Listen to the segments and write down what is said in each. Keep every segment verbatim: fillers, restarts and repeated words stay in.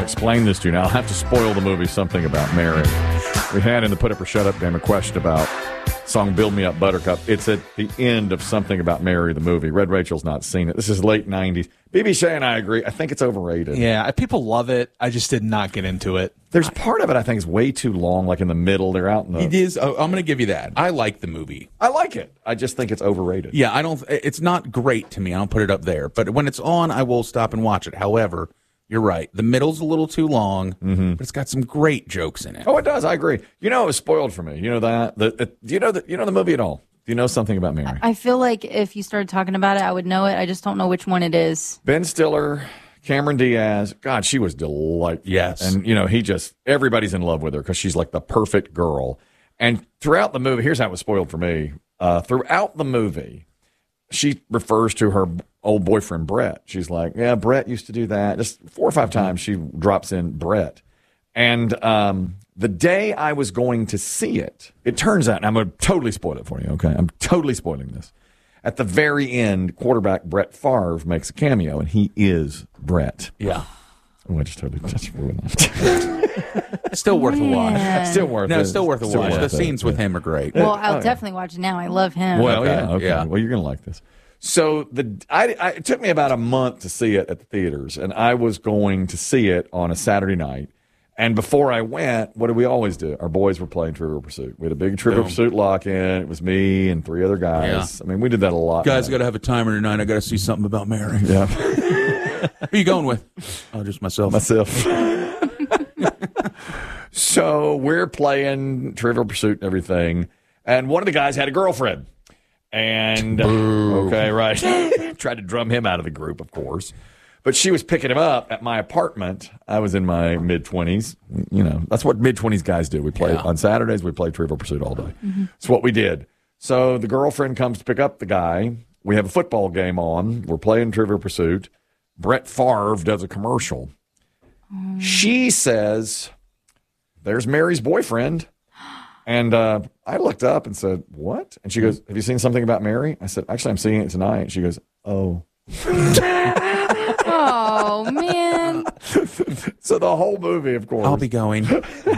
explain this to you now. I'll have to spoil the movie Something About Mary. We had in the Put Up or Shut Up game a question about song Build Me Up Buttercup. It's at the end of Something About Mary, the movie. Red Rachel's not seen it. This is late nineties. B B Shea and I agree. I think it's overrated. Yeah, people love it. I just did not get into it. There's part of it I think is way too long, like in the middle. They're out in the... It is. Oh, I'm going to give you that. I like the movie. I like it. I just think it's overrated. Yeah, I don't. It's not great to me. I don't put it up there. But when it's on, I will stop and watch it. However, you're right. The middle's a little too long, mm-hmm. but it's got some great jokes in it. Oh, it does. I agree. You know, it was spoiled for me. You know that? The, it, do you know the, you know the movie at all? Do you know Something About Mary? I feel like if you started talking about it, I would know it. I just don't know which one it is. Ben Stiller, Cameron Diaz. God, she was delightful. Yes. And, you know, he just, everybody's in love with her because she's like the perfect girl. And throughout the movie, here's how it was spoiled for me. Uh, throughout the movie, she refers to her old boyfriend, Brett. She's like, yeah, Brett used to do that. Just four or five times she drops in Brett. And um, the day I was going to see it, it turns out, and I'm going to totally spoil it for you, okay? I'm totally spoiling this. At the very end, quarterback Brett Favre makes a cameo, and he is Brett. Yeah. Oh, I just totally just ruined that. Still worth a watch. Man. Still worth No, it. still worth a watch. worth The it. scenes with him are great. Well, I'll Oh, yeah. definitely watch it now. I love him. Well, Okay, yeah, okay. yeah. Well, you're going to like this. So the I, I, it took me about a month to see it at the theaters, and I was going to see it on a Saturday night. And before I went, what did we always do? Our boys were playing Trivial Pursuit. We had a big Trivial Boom. Pursuit lock-in. It was me and three other guys. I mean, we did that a lot. Guys, I got to have a timer tonight. I got to see something about Mary. Yeah. Who are you going with? Oh, just myself. Myself. So we're playing Trivial Pursuit and everything, and one of the guys had a girlfriend. And, okay, right. Tried to drum him out of the group, of course. But she was picking him up at my apartment. I was in my mid-twenties. You know, that's what mid-twenties guys do. We play Yeah. on Saturdays, we play Trivial Pursuit all day. Mm-hmm. It's what we did. So the girlfriend comes to pick up the guy. We have a football game on. We're playing Trivial Pursuit. Brett Favre does a commercial. Mm. She says, there's Mary's boyfriend. And uh, I looked up and said, what? And she goes, have you seen Something About Mary? I said, actually, I'm seeing it tonight. She goes, oh. Oh, man. So the whole movie, of course. I'll be going.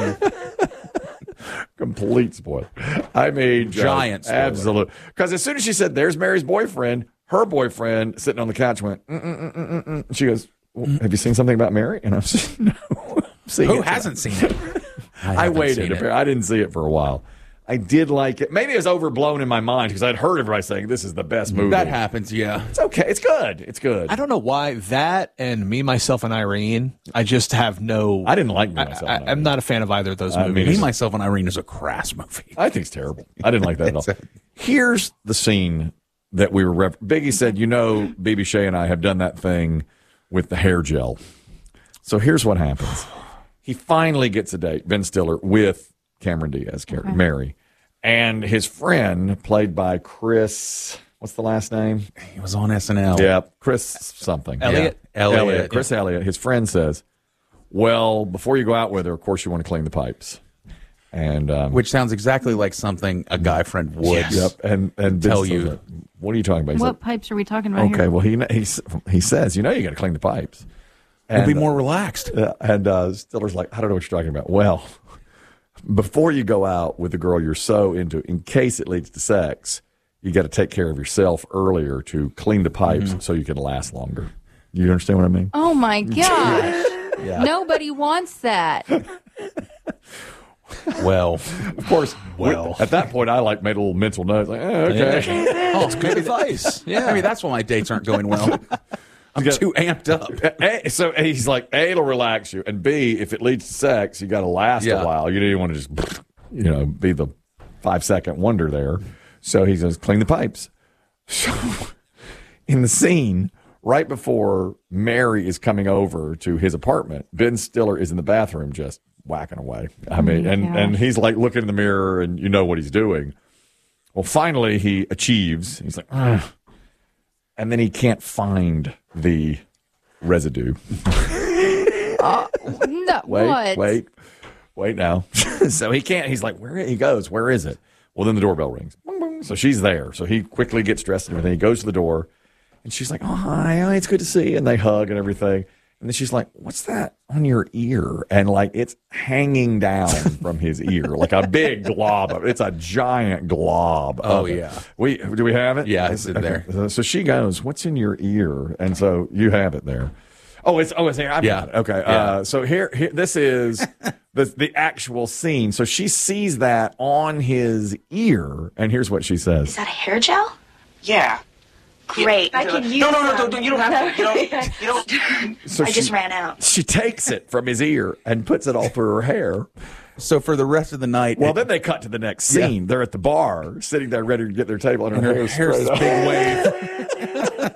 Complete spoiler. I mean, Giant spoiler. Absolute. Because as soon as she said, there's Mary's boyfriend, her boyfriend sitting on the couch went, mm, mm, mm, mm, mm. She goes, well, have you seen Something About Mary? And I was no. I'm seeing Who it hasn't seen it? I, haven't waited. seen it. I didn't see it for a while. I did like it. Maybe it was overblown in my mind because I'd heard everybody saying this is the best movie. That happens, yeah. It's okay. It's good. It's good. I don't know why that and Me, Myself, and Irene, I just have no... I didn't like Me, I, Myself, I, and I'm Irene. not a fan of either of those I mean, movies. Me, Myself, and Irene is a crass movie. I think it's terrible. I didn't like that at all. Here's the scene that we were... Ref- Biggie said, you know, B B Shea and I have done that thing with the hair gel. So here's what happens. He finally gets a date, Ben Stiller, with Cameron Diaz, character, Okay. Mary. And his friend, played by Chris... What's the last name? He was on S N L. Yeah, Chris something. Elliott? Yeah. Elliott, Elliott. Chris Elliott. His friend says, well, before you go out with her, of course you want to clean the pipes. And um, Which sounds exactly like something a guy friend would. Yep. And and Tell Ben you. Stiller, what are you talking about? He's What pipes are we talking about like, okay, here? well he he he says, you know, you got to clean the pipes. He'll be And, more relaxed. uh, and uh, Stiller's like, I don't know what you're talking about. Well, before you go out with the girl you're so into, in case it leads to sex, you got to take care of yourself earlier to clean the pipes so you can last longer. You understand what I mean? Oh, my gosh. Yeah. Nobody wants that. Well, Of course. Well. at that point, I like made a little mental note. Like, eh, okay. Oh, it's good advice. yeah. Maybe that's why my dates aren't going well. I'm got- too amped up. A, so he's like, A, it'll relax you, and B, if it leads to sex, you got to last Yeah. a while. You don't want to just, you know, be the five second wonder there. So he says, clean the pipes. So in the scene, right before Mary is coming over to his apartment, Ben Stiller is in the bathroom just whacking away. I mean, Oh my and, gosh. and he's like looking in the mirror, and you know what he's doing. Well, finally, he achieves. He's like, ugh. And then he can't find the residue. No, Wait, what? wait, wait now. So he can't. He's like, where? He goes, where is it? Well, then the doorbell rings. Boing, boing. So she's there. So he quickly gets dressed and everything. He goes to the door, and she's like, oh, hi, oh, it's good to see you. And they hug and everything. And then she's like, what's that on your ear? And like, it's hanging down from his ear, like a big glob of it. It's a giant glob. Oh, of it. yeah. We, do we have it? Yeah, it's in there. Okay. So she goes, what's in your ear? And so you have it there. Oh, it's, oh, it's here. I've Yeah. got it. Okay. Yeah. Uh, so here, here, this is the, the actual scene. So she sees that on his ear. And here's what she says. Is that a hair gel? Yeah. Great. I can use No, no, no, some. don't, don't, you don't have to. You don't. You don't. So I she, just ran out. She takes it from his ear and puts it all through her hair. So for the rest of the night, Well, it- then they cut to the next scene. Yeah. They're at the bar, sitting there ready to get their table, and her and hair her is hair's straight this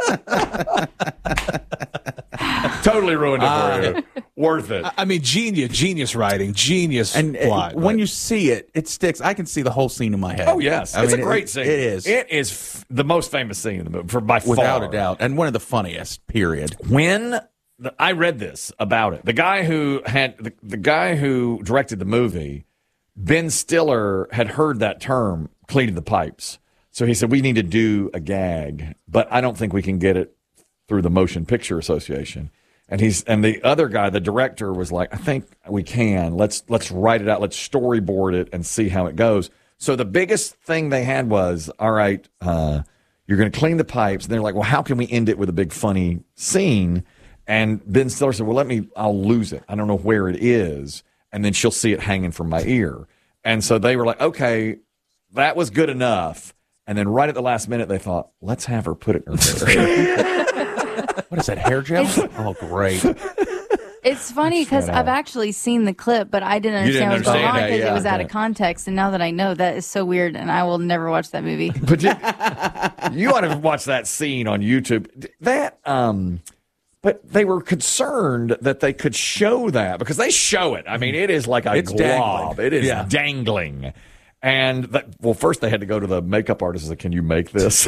up. big wave. Totally ruined it for you. Worth it. I mean, genius, genius writing, genius And uh, plot. when but- you see it, it sticks. I can see the whole scene in my head. Oh yes, I it's mean, a great it, scene. It is, It is f- the most famous scene in the movie, for by without far. a doubt, and one of the funniest. Period. When the, I read this about it, the guy who had the, the guy who directed the movie, Ben Stiller, had heard that term, cleaning the pipes. So he said, we need to do a gag, but I don't think we can get it through the Motion Picture Association. And he's and the other guy, the director, was like, I think we can. Let's let's write it out. Let's storyboard it and see how it goes. So the biggest thing they had was, all right, uh, you're going to clean the pipes. And they're like, well, how can we end it with a big funny scene? And Ben Stiller said, well, let me, I'll lose it. I don't know where it is. And then she'll see it hanging from my ear. And so they were like, okay, that was good enough. And then right at the last minute, they thought, let's have her put it in her hair. What is that, hair gel? Oh, great. It's funny because Shut I've up. actually seen the clip, but I didn't You didn't understand what was going understand on that, because yeah. it was out of Okay. context. And now that I know, that is so weird, and I will never watch that movie. But you, you ought to watch that scene on YouTube. That, um, but they were concerned that they could show that because they show it. I mean, it is like a It's glob. dangling. It is Yeah. dangling. And that, well, first they had to go to the makeup artist and say, can you make this?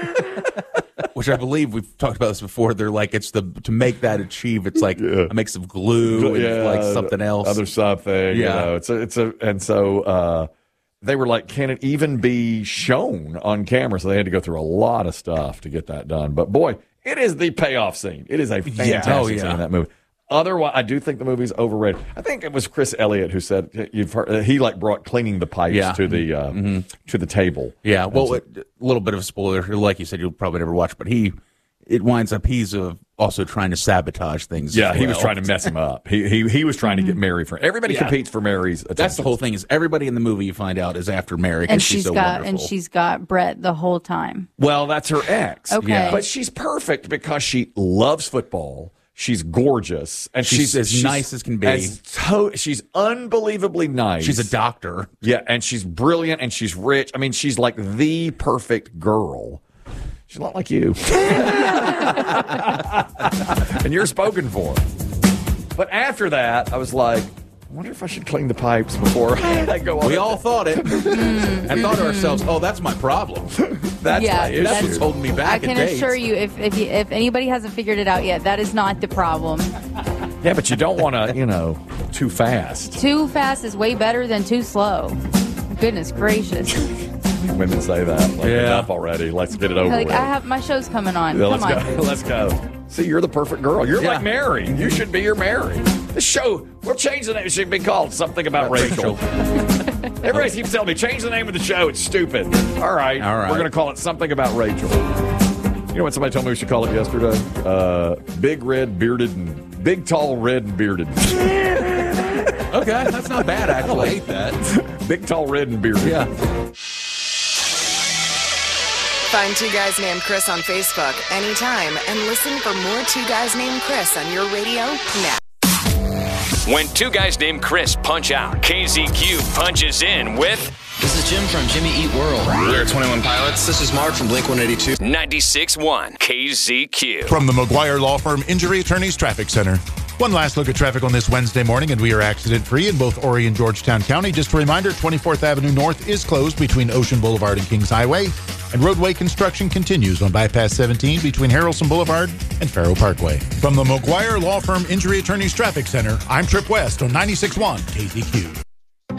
Which I believe we've talked about this before. They're like, it's the to make that achieve. It's like Yeah. a mix of glue and like something else. Other something. You Yeah. know, it's a, it's a, and so, uh, they were like, can it even be shown on camera? So they had to go through a lot of stuff to get that done. But boy, it is the payoff scene. It is a fantastic Oh, yeah. scene in that movie. Otherwise, I do think the movie's overrated. I think it was Chris Elliott who said you've heard, uh, he like brought cleaning the pipes Yeah. to the uh, to the table. Yeah, well, And so- a little bit of a spoiler. Like you said, you'll probably never watch, but he, it winds up he's uh, also trying to sabotage things. yeah, as he was well. trying to mess him up. He he he was trying to get Mary for everybody Yeah. competes for Mary's attention. That's the whole thing. Is everybody in the movie you find out is after Mary, 'cause And she's she's so got wonderful. and she's got Brett the whole time. Well, that's her ex. Okay. Yeah. But she's perfect because she loves football. She's gorgeous. And She's she's, as nice as can be. as to- she's unbelievably nice. she's a doctor. Yeah, and she's brilliant and she's rich. I mean, she's like the perfect girl. She's not like you. And you're spoken for. But after that, I was like, I wonder if I should clean the pipes before I go on. We all thought it, and thought to ourselves, "Oh, that's my problem. That's Yeah, my issue. That's what's holding me back." I can at dates. assure you, if if, you, if anybody hasn't figured it out yet, that is not the problem. Yeah, but you don't want to, you know, too fast. Too fast is way better than too slow. Goodness gracious! Women say that. Like, Yeah. enough already. Let's get it over Like with. I have my show's coming on. Yeah, Come let's on. go. Let's go. See, you're the perfect girl. You're Yeah. like Mary. You should be your Mary. The show, we'll change the name. It should be called something about Rachel. Everybody keeps telling me, change the name of the show. It's stupid. All right. All right. We're going to call it something about Rachel. You know what somebody told me we should call it yesterday? Uh, big red bearded and big tall red and bearded. Okay, that's not bad I actually. hate that. Big tall red and bearded. Yeah. Find Two Guys Named Chris on Facebook anytime and listen for more Two Guys Named Chris on your radio now. When two guys named Chris punch out, K Z Q punches in with This is Jim from Jimmy Eat World. We're twenty-one Pilots. This is Mark from Blink one eighty-two. ninety-six point one K Z Q. From the McGuire Law Firm Injury Attorneys Traffic Center. One last look at traffic on this Wednesday morning, and we are accident-free in both Horry and Georgetown County. Just a reminder, twenty-fourth Avenue North is closed between Ocean Boulevard and Kings Highway, and roadway construction continues on Bypass seventeen between Harrelson Boulevard and Faro Parkway. From the McGuire Law Firm Injury Attorneys Traffic Center, I'm Trip West on ninety-six point one K Z Q.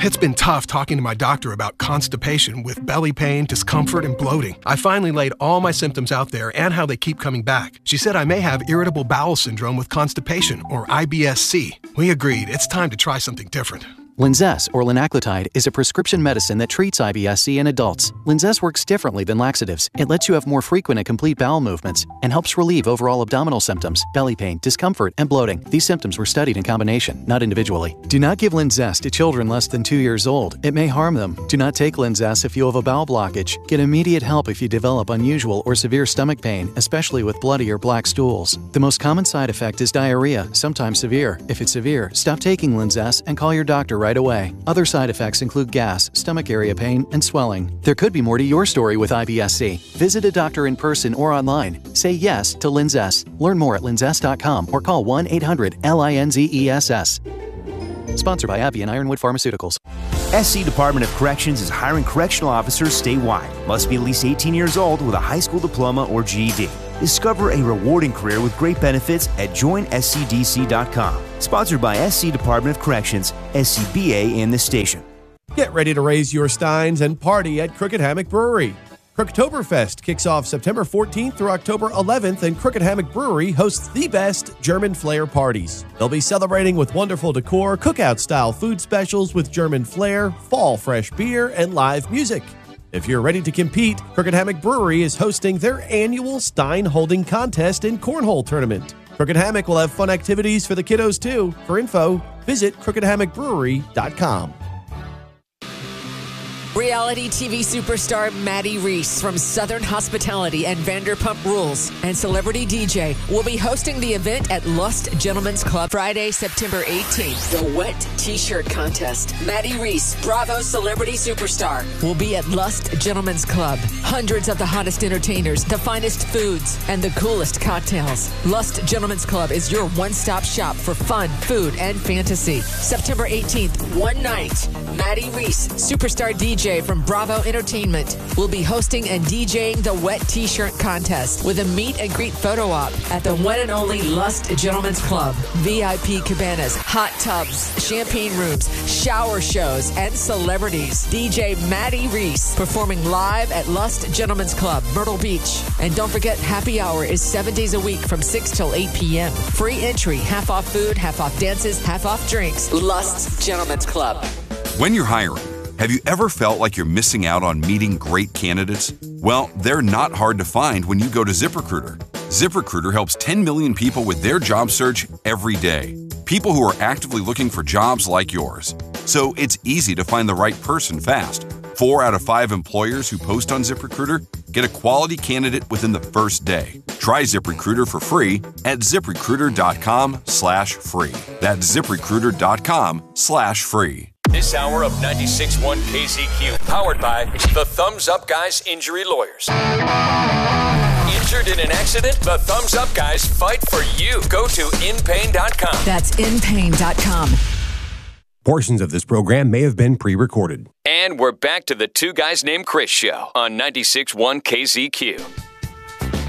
It's been tough talking to my doctor about constipation with belly pain, discomfort, and bloating. I finally laid all my symptoms out there and how they keep coming back. She said I may have irritable bowel syndrome with constipation, or I B S C. We agreed it's time to try something different. Linzess, or linaclotide, is a prescription medicine that treats I B S C in adults. Linzess works differently than laxatives. It lets you have more frequent and complete bowel movements and helps relieve overall abdominal symptoms, belly pain, discomfort, and bloating. These symptoms were studied in combination, not individually. Do not give Linzess to children less than two years old. It may harm them. Do not take Linzess if you have a bowel blockage. Get immediate help if you develop unusual or severe stomach pain, especially with bloody or black stools. The most common side effect is diarrhea, sometimes severe. If it's severe, stop taking Linzess and call your doctor right away. Other side effects include gas, stomach area pain, and swelling. There could be more to your story with I B S C. Visit a doctor in person or online. Say yes to Linzess. Learn more at linzess dot com or call one eight hundred L I N Z E S S. Sponsored by AbbVie and Ironwood Pharmaceuticals. S C Department of Corrections is hiring correctional officers statewide. Must be at least eighteen years old with a high school diploma or G E D. Discover a rewarding career with great benefits at join S C D C dot com. Sponsored by S C Department of Corrections, S C B A, and the station. Get ready to raise your steins and party at Crooked Hammock Brewery. Crooktoberfest kicks off September fourteenth through October eleventh, and Crooked Hammock Brewery hosts the best German flair parties. They'll be celebrating with wonderful decor, cookout-style food specials with German flair, fall fresh beer, and live music. If you're ready to compete, Crooked Hammock Brewery is hosting their annual Stein Holding Contest and Cornhole Tournament. Crooked Hammock will have fun activities for the kiddos, too. For info, visit crooked hammock brewery dot com. Reality T V superstar Maddie Reese from Southern Hospitality and Vanderpump Rules and celebrity D J will be hosting the event at Lust Gentlemen's Club Friday, September eighteenth. The Wet T-Shirt Contest. Maddie Reese, Bravo celebrity superstar, will be at Lust Gentlemen's Club. Hundreds of the hottest entertainers, the finest foods, and the coolest cocktails. Lust Gentlemen's Club is your one-stop shop for fun, food, and fantasy. September eighteenth, one night. Maddie Reese, superstar D J from Bravo Entertainment, will be hosting and DJing the Wet T-Shirt Contest with a meet and greet photo op at the one and only Lust Gentlemen's Club. V I P cabanas, hot tubs, champagne rooms, shower shows, and celebrities. D J Maddie Reese performing live at Lust Gentlemen's Club, Myrtle Beach. And don't forget, happy hour is seven days a week from six till eight p.m. Free entry, half off food, half off dances, half off drinks. Lust Gentlemen's Club. When you're hiring, have you ever felt like you're missing out on meeting great candidates? Well, they're not hard to find when you go to ZipRecruiter. ZipRecruiter helps ten million people with their job search every day. People who are actively looking for jobs like yours. So it's easy to find the right person fast. Four out of five employers who post on ZipRecruiter get a quality candidate within the first day. Try ZipRecruiter for free at ZipRecruiter.com slash free. That's ZipRecruiter.com slash free. This hour of ninety-six point one K Z Q, powered by the Thumbs Up Guys Injury Lawyers. Injured in an accident? The Thumbs Up Guys fight for you. Go to in pain dot com. That's in pain dot com. Portions of this program may have been pre-recorded. And we're back to the Two Guys Named Chris show on ninety-six point one K Z Q.